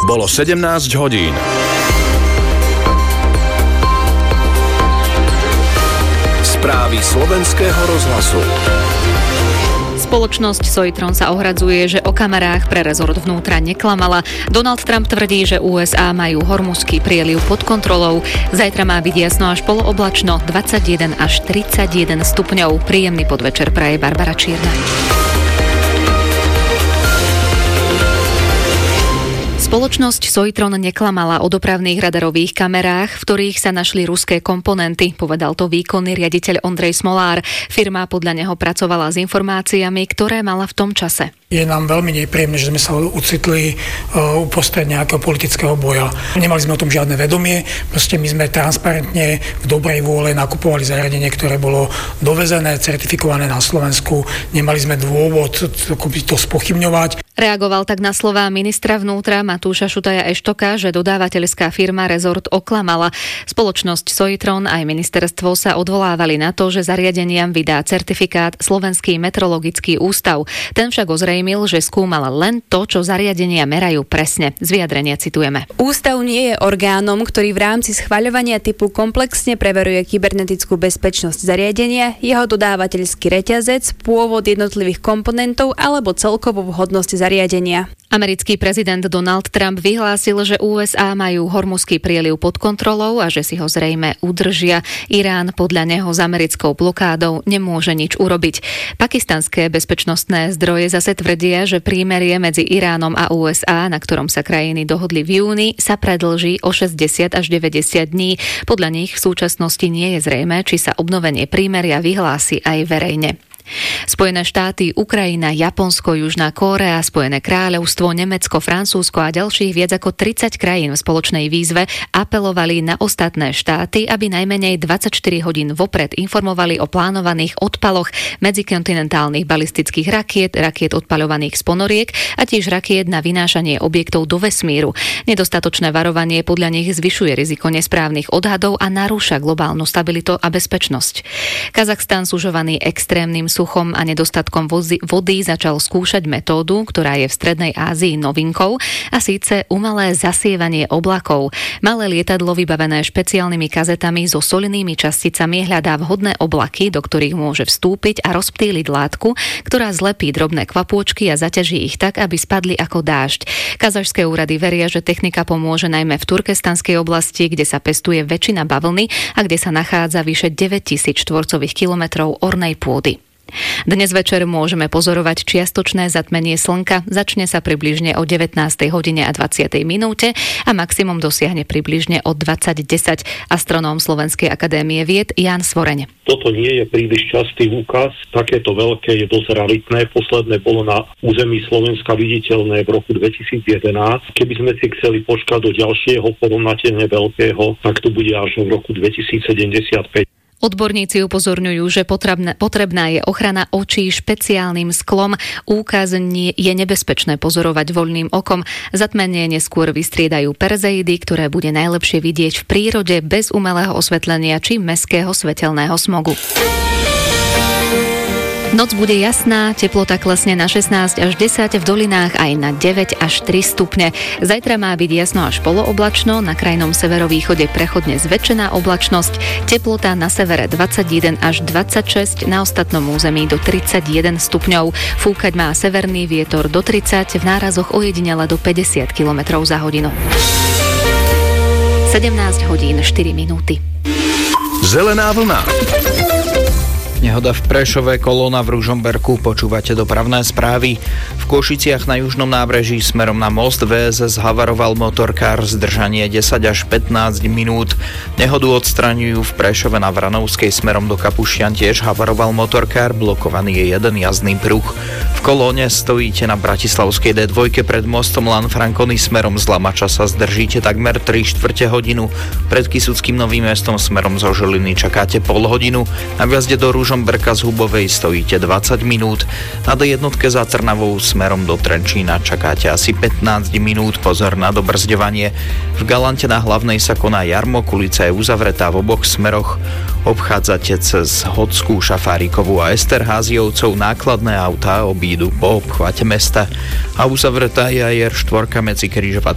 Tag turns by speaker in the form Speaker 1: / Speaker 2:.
Speaker 1: Bolo 17 hodín. Správy slovenského rozhlasu.
Speaker 2: Spoločnosť Soitron sa ohradzuje, že o kamerách pre rezort vnútra neklamala. Donald Trump tvrdí, že USA majú Hormuzský prieliv pod kontrolou. Zajtra má byť jasno až polooblačno, 21 až 31 stupňov. Príjemný podvečer praje Barbara Čierna. Spoločnosť Soitron neklamala o dopravných radarových kamerách, v ktorých sa našli ruské komponenty, povedal to výkonný riaditeľ Ondrej Smolár. Firma podľa neho pracovala s informáciami, ktoré mala v tom čase.
Speaker 3: Je nám veľmi nepríjemné, že sme sa ocitli uprostred nejakého politického boja. Nemali sme o tom žiadne vedomie, proste my sme transparentne v dobrej vôle nakupovali zariadenie, ktoré bolo dovezené, certifikované na Slovensku. Nemali sme dôvod to spochybňovať.
Speaker 2: Reagoval tak na slová ministra vnútra Matúša Šutaja Eštoka, že dodávateľská firma Rezort oklamala. Spoločnosť Soitron aj ministerstvo sa odvolávali na to, že zariadeniam vydá certifikát Slovenský metrologický ústav. Ten však ozrejmil, že skúmal len to, čo zariadenia merajú presne. Z vyjadrenia citujeme.
Speaker 4: Ústav nie je orgánom, ktorý v rámci schvaľovania typu komplexne preveruje kybernetickú bezpečnosť zariadenia, jeho dodávateľský reťazec, pôvod jednotlivých komponentov alebo celkovú vhodnosť zariadenia.
Speaker 2: Americký prezident Donald Trump vyhlásil, že USA majú Hormuzský prieliv pod kontrolou a že si ho zrejme udržia. Irán podľa neho s americkou blokádou nemôže nič urobiť. Pakistanské bezpečnostné zdroje zase tvrdia, že prímerie medzi Iránom a USA, na ktorom sa krajiny dohodli v júni, sa predĺží o 60 až 90 dní. Podľa nich v súčasnosti nie je zrejmé, či sa obnovenie prímeria vyhlási aj verejne. Spojené štáty, Ukrajina, Japonsko, Južná Kórea, Spojené kráľovstvo, Nemecko, Francúzsko a ďalších viac ako 30 krajín v spoločnej výzve apelovali na ostatné štáty, aby najmenej 24 hodín vopred informovali o plánovaných odpaloch medzikontinentálnych balistických rakiet odpaľovaných z ponoriek a tiež rakiet na vynášanie objektov do vesmíru. Nedostatočné varovanie podľa nich zvyšuje riziko nesprávnych odhadov a narúša globálnu stabilitu a bezpečnosť. Kazachstan, sužovaný extrémnym suchom a nedostatkom vody, začal skúšať metódu, ktorá je v Strednej Ázii novinkou, a síce umelé zasievanie oblakov. Malé lietadlo vybavené špeciálnymi kazetami so solinými časticami hľadá vhodné oblaky, do ktorých môže vstúpiť a rozptýliť látku, ktorá zlepí drobné kvapôčky a zaťaží ich tak, aby spadli ako dážď. Kazašské úrady veria, že technika pomôže najmä v Turkestanskej oblasti, kde sa pestuje väčšina bavlny a kde sa nachádza vyše 9000 štvorcových kilometrov ornej pôdy. Dnes večer môžeme pozorovať čiastočné zatmenie slnka. Začne sa približne o 19. hodine a 20. minúte a maximum dosiahne približne o 20:10. Astronóm Slovenskej akadémie vied Ján Svoreň.
Speaker 5: Toto nie je príliš častý úkaz. Takéto veľké je dosť raritné. Posledné bolo na území Slovenska viditeľné v roku 2011. Keby sme si chceli počkať do ďalšieho porovnateľne veľkého, tak to bude až v roku 2075.
Speaker 2: Odborníci upozorňujú, že potrebná je ochrana očí špeciálnym sklom. Úkaz je nebezpečné pozorovať voľným okom. Zatmenie neskôr vystriedajú perzeidy, ktoré bude najlepšie vidieť v prírode bez umelého osvetlenia či mästského svetelného smogu. Noc bude jasná, teplota klesne na 16 až 10, v dolinách aj na 9 až 3 stupne. Zajtra má byť jasno až polooblačno, na krajnom severovýchode prechodne zväčšená oblačnosť, teplota na severe 21 až 26, na ostatnom území do 31 stupňov. Fúkať má severný vietor do 30, v nárazoch ojedinele do 50 km za hodinu. 17 hodín 4 minúty.
Speaker 1: Zelená vlna.
Speaker 6: Nehoda v Prešove, kolóna v Ružomberku, počúvate dopravné správy. V Košiciach na južnom nábreží smerom na most VSS havaroval motorkár, zdržanie 10 až 15 minút. Nehodu odstraňujú v Prešove na Vranovskej smerom do Kapušian, tiež havaroval motorkár, blokovaný je jeden jazdný pruh. V kolóne stojíte na bratislavskej D2 pred mostom Lanfranconi smerom z Lamača, sa zdržíte takmer 3/4 hodinu. Pred Kysuckým Novým Mestom smerom zo Žiliny čakáte pol hodinu. Na vjazde do Ružomberka z Hubovej stojíte 20 minút. Na D1 za Trnavou smerom do Trenčína čakáte asi 15 minút. Pozor na dobrzďovanie. V Galante na Hlavnej sa koná jarmok, ulica je uzavretá v oboch smeroch. Obchádzate cez Hodskú, Šafárikovú a Esterháziovcov, nákladné autá obídu po obchvate mesta a uzavretá je aj R4 medzi križovatkou